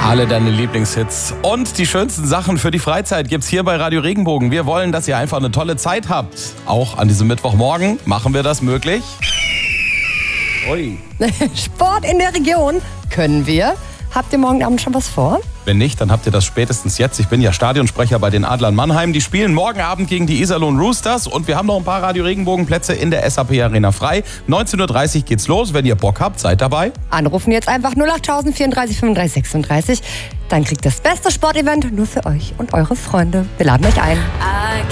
Alle deine Lieblingshits und die schönsten Sachen für die Freizeit gibt's hier bei Radio Regenbogen. Wir wollen, dass ihr einfach eine tolle Zeit habt. Auch an diesem Mittwochmorgen machen wir das möglich. Ui. Sport in der Region können wir. Habt ihr morgen Abend schon was vor? Wenn nicht, dann habt ihr das spätestens jetzt. Ich bin ja Stadionsprecher bei den Adlern Mannheim. Die spielen morgen Abend gegen die Iserlohn Roosters und wir haben noch ein paar Radio Regenbogen Plätze in der SAP Arena frei. 19:30 Uhr geht's los. Wenn ihr Bock habt, seid dabei. Anrufen jetzt einfach 08000 34 35 36. Dann kriegt das beste Sportevent nur für euch und eure Freunde. Wir laden euch ein.